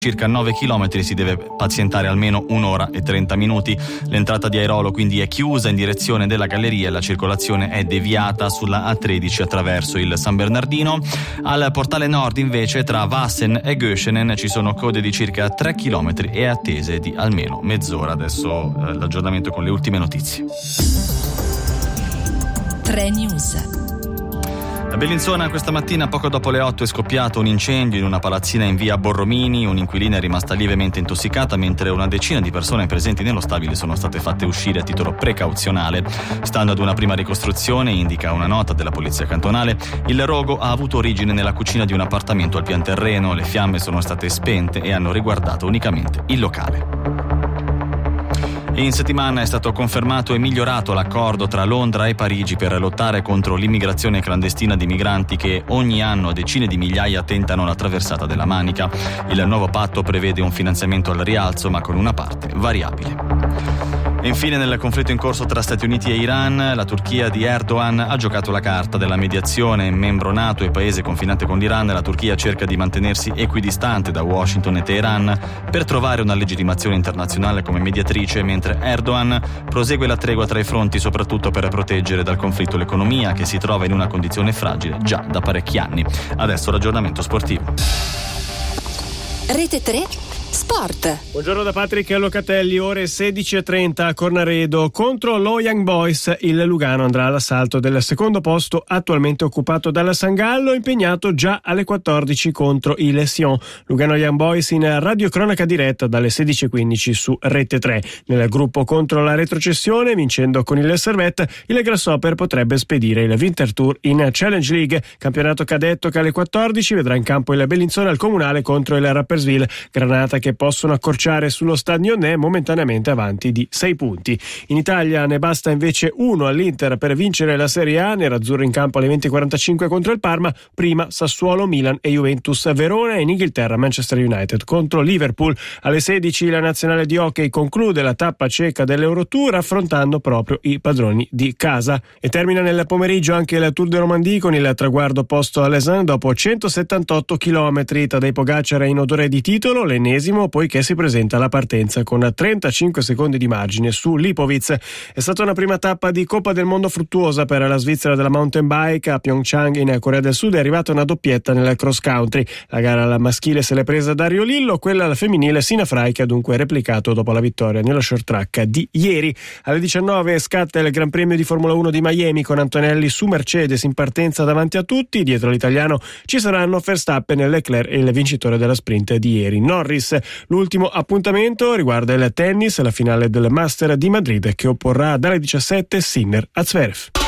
circa 9 km si deve pazientare almeno 1 ora e 30 minuti. L'entrata di Airolo quindi è chiusa in direzione della galleria e la circolazione è deviata sulla A13 attraverso il San Bernardino. Al portale nord invece tra Vassen e Göschenen ci sono code di circa 3 km e attese di almeno mezz'ora. Adesso l'aggiornamento con le ultime notizie. 3 News. A Bellinzona questa mattina poco dopo le 8 è scoppiato un incendio in una palazzina in via Borromini. Un'inquilina è rimasta lievemente intossicata mentre una decina di persone presenti nello stabile sono state fatte uscire a titolo precauzionale. Stando ad una prima ricostruzione, indica una nota della polizia cantonale, il rogo ha avuto origine nella cucina di un appartamento al pian terreno. Le fiamme sono state spente e hanno riguardato unicamente il locale. In settimana è stato confermato e migliorato l'accordo tra Londra e Parigi per lottare contro l'immigrazione clandestina di migranti che ogni anno decine di migliaia tentano la traversata della Manica. Il nuovo patto prevede un finanziamento al rialzo ma con una parte variabile. E infine, nel conflitto in corso tra Stati Uniti e Iran, la Turchia di Erdogan ha giocato la carta della mediazione. Membro NATO e paese confinante con l'Iran, la Turchia cerca di mantenersi equidistante da Washington e Teheran per trovare una legittimazione internazionale come mediatrice, mentre Erdogan prosegue la tregua tra i fronti soprattutto per proteggere dal conflitto l'economia che si trova in una condizione fragile già da parecchi anni. Adesso l'aggiornamento sportivo. Rete 3 Sport. Buongiorno da Patrick Locatelli, ore 16:30 a Cornaredo contro lo Young Boys. Il Lugano andrà all'assalto del secondo posto attualmente occupato dalla Sangallo, impegnato già alle 14 contro il Sion. Lugano Young Boys in radiocronaca diretta dalle 16:15 su Rete 3. Nel gruppo contro la retrocessione, vincendo con il Servette, il Grasshopper potrebbe spedire il Winter Tour in Challenge League. Campionato cadetto che alle 14 vedrà in campo il Bellinzona al Comunale contro il Rapperswil. Granata che possono accorciare sullo stadio Né, momentaneamente avanti di 6 punti. In Italia ne basta invece uno all'Inter per vincere la Serie A. Nerazzurro in campo alle 20:45 contro il Parma, prima Sassuolo, Milan e Juventus Verona, e in Inghilterra Manchester United contro Liverpool. Alle 16 la nazionale di hockey conclude la tappa cieca dell'Eurotour affrontando proprio i padroni di casa. E termina nel pomeriggio anche il Tour de Romandie con il traguardo posto a Lausanne dopo 178 km. Tadej Pogacar è in odore di titolo, l'ennesimo, poiché si presenta alla partenza con 35 secondi di margine su Lipovic. È stata una prima tappa di Coppa del Mondo fruttuosa per la Svizzera della mountain bike. A Pyeongchang in Corea del Sud è arrivata una doppietta nel cross country. La gara alla maschile se l'è presa Dario Lillo, quella alla femminile Sina Frey, che ha dunque replicato dopo la vittoria nello short track di ieri. Alle 19 scatta il Gran Premio di Formula 1 di Miami con Antonelli su Mercedes in partenza davanti a tutti. Dietro l'italiano ci saranno Verstappen, Leclerc e il vincitore della sprint di ieri, Norris. L'ultimo appuntamento riguarda il tennis, la finale del Master di Madrid che opporrà dalle 17 Sinner a Zverev.